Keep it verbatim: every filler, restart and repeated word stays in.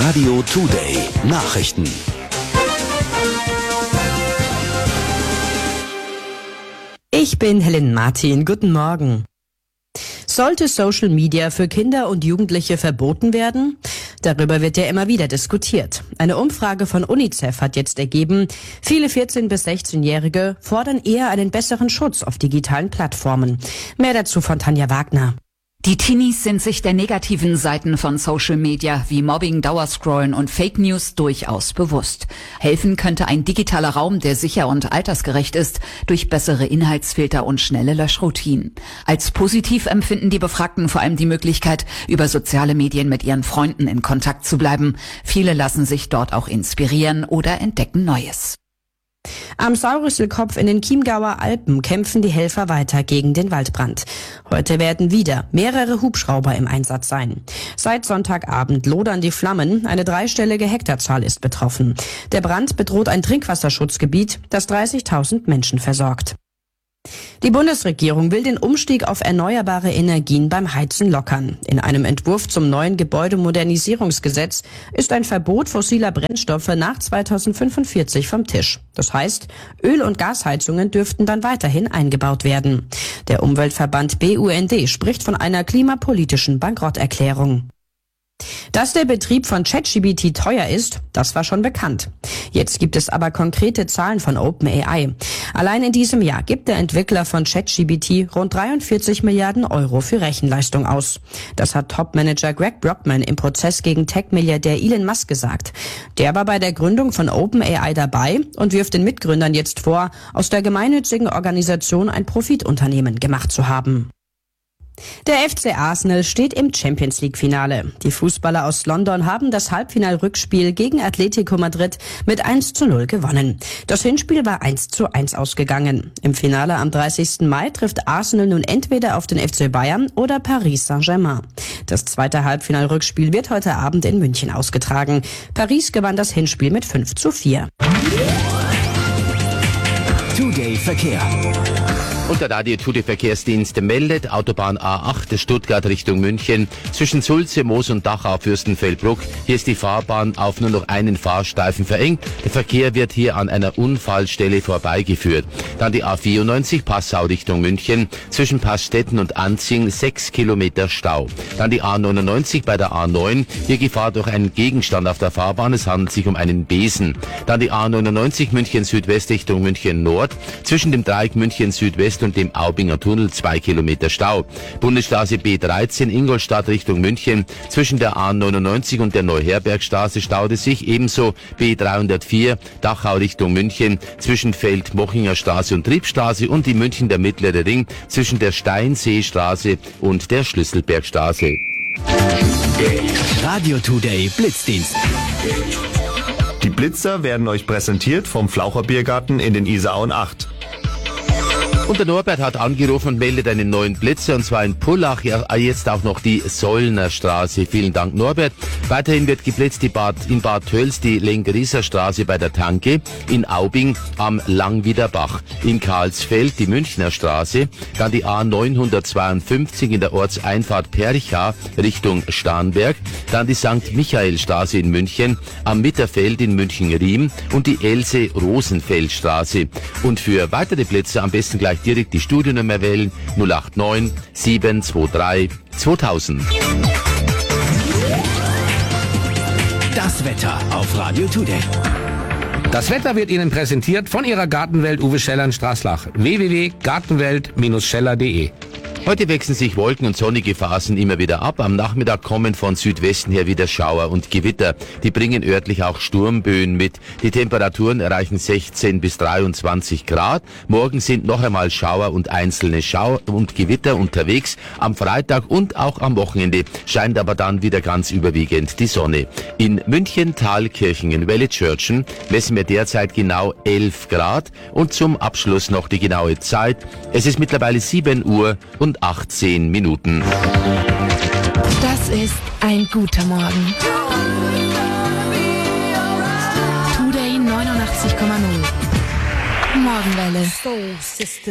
Radio Today Nachrichten. Ich bin Helen Martin. Guten Morgen. Sollte Social Media für Kinder und Jugendliche verboten werden? Darüber wird ja immer wieder diskutiert. Eine Umfrage von UNICEF hat jetzt ergeben, viele vierzehn- bis sechzehnjährige fordern eher einen besseren Schutz auf digitalen Plattformen. Mehr dazu von Tanja Wagner. Die Teenies sind sich der negativen Seiten von Social Media wie Mobbing, Dauerscrollen und Fake News durchaus bewusst. Helfen könnte ein digitaler Raum, der sicher und altersgerecht ist, durch bessere Inhaltsfilter und schnelle Löschroutinen. Als positiv empfinden die Befragten vor allem die Möglichkeit, über soziale Medien mit ihren Freunden in Kontakt zu bleiben. Viele lassen sich dort auch inspirieren oder entdecken Neues. Am Saurüsselkopf in den Chiemgauer Alpen kämpfen die Helfer weiter gegen den Waldbrand. Heute werden wieder mehrere Hubschrauber im Einsatz sein. Seit Sonntagabend lodern die Flammen, eine dreistellige Hektarzahl ist betroffen. Der Brand bedroht ein Trinkwasserschutzgebiet, das dreißigtausend Menschen versorgt. Die Bundesregierung will den Umstieg auf erneuerbare Energien beim Heizen lockern. In einem Entwurf zum neuen Gebäudemodernisierungsgesetz ist ein Verbot fossiler Brennstoffe nach zweitausendfünfundvierzig vom Tisch. Das heißt, Öl- und Gasheizungen dürften dann weiterhin eingebaut werden. Der Umweltverband B U N D spricht von einer klimapolitischen Bankrotterklärung. Dass der Betrieb von ChatGPT teuer ist, das war schon bekannt. Jetzt gibt es aber konkrete Zahlen von OpenAI. Allein in diesem Jahr gibt der Entwickler von ChatGPT rund dreiundvierzig Milliarden Euro für Rechenleistung aus. Das hat Topmanager Greg Brockman im Prozess gegen Tech-Milliardär Elon Musk gesagt. Der war bei der Gründung von OpenAI dabei und wirft den Mitgründern jetzt vor, aus der gemeinnützigen Organisation ein Profitunternehmen gemacht zu haben. Der F C Arsenal steht im Champions-League-Finale. Die Fußballer aus London haben das Halbfinal-Rückspiel gegen Atletico Madrid mit eins zu null gewonnen. Das Hinspiel war eins zu eins ausgegangen. Im Finale am dreißigsten Mai trifft Arsenal nun entweder auf den F C Bayern oder Paris Saint-Germain. Das zweite Halbfinal-Rückspiel wird heute Abend in München ausgetragen. Paris gewann das Hinspiel mit fünf zu vier. Today Verkehr. Und der Radio Today Verkehrsdienst meldet, Autobahn A acht, Stuttgart Richtung München, zwischen Sulze, Moos und Dachau, Fürstenfeldbruck. Hier ist die Fahrbahn auf nur noch einen Fahrstreifen verengt. Der Verkehr wird hier an einer Unfallstelle vorbeigeführt. Dann die A vierundneunzig, Passau Richtung München, zwischen Passstetten und Anzing, sechs Kilometer Stau. Dann die A neunundneunzig bei der A neun, hier Gefahr durch einen Gegenstand auf der Fahrbahn, es handelt sich um einen Besen. Dann die A neunundneunzig, München Südwest Richtung München Nord, zwischen dem Dreieck München Südwest und dem Aubinger Tunnel zwei Kilometer Stau. Bundesstraße B dreizehn Ingolstadt Richtung München, zwischen der A neunundneunzig und der Neuherbergstraße staut es sich, ebenso B dreihundertvier Dachau Richtung München, zwischen Feldmochinger Straße und Triebstraße und die München der Mittlere Ring, zwischen der Steinseestraße und der Schlüsselbergstraße. Radio Today Blitzdienst. Die Blitzer werden euch präsentiert vom Flaucher Biergarten in den Isarauen acht. Und der Norbert hat angerufen und meldet einen neuen Blitzer, und zwar in Pullach, ja, jetzt auch noch die Sollner Straße. Vielen Dank, Norbert. Weiterhin wird geblitzt die Bad, in Bad Tölz die Lengrieser Straße bei der Tanke, in Aubing am Langwiederbach, in Karlsfeld die Münchner Straße, dann die A neunhundertzweiundfünfzig in der Ortseinfahrt Percha Richtung Starnberg, dann die Sankt Michael Straße in München, am Mitterfeld in München-Riem und die Else-Rosenfeld-Straße. Und für weitere Blitzer am besten gleich direkt die Studionummer wählen, null acht neun sieben zwei drei zweitausend. Das Wetter auf Radio Today. Das Wetter wird Ihnen präsentiert von Ihrer Gartenwelt Uwe Scheller in Straßlach. w w w punkt gartenwelt Bindestrich scheller punkt de. Heute wechseln sich Wolken und sonnige Phasen immer wieder ab. Am Nachmittag kommen von Südwesten her wieder Schauer und Gewitter. Die bringen örtlich auch Sturmböen mit. Die Temperaturen erreichen sechzehn bis dreiundzwanzig Grad. Morgen sind noch einmal Schauer und einzelne Schauer und Gewitter unterwegs. Am Freitag und auch am Wochenende scheint aber dann wieder ganz überwiegend die Sonne. In München, Thalkirchen, in Wellitzschörtchen messen wir derzeit genau elf Grad. Und zum Abschluss noch die genaue Zeit. Es ist mittlerweile sieben Uhr und achtzehn Minuten. Das ist ein guter Morgen. Today neunundachtzig Komma null. Morgenwelle.